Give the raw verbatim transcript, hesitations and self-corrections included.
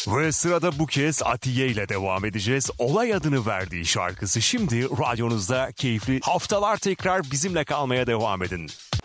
Ve sırada bu kez Atiye ile devam edeceğiz. Olay adını verdiği şarkısı şimdi radyonuzda. Keyifli haftalar, tekrar bizimle kalmaya devam edin.